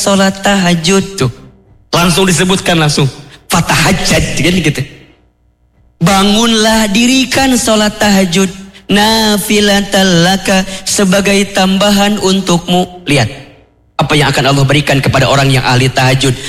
sholat tahajud. Tuh, langsung disebutkan langsung. Fatahajjad kan gitu. Bangunlah, dirikan sholat tahajud. Nafilatan laka, sebagai tambahan untukmu. Lihat apa yang akan Allah berikan kepada orang yang ahli tahajud.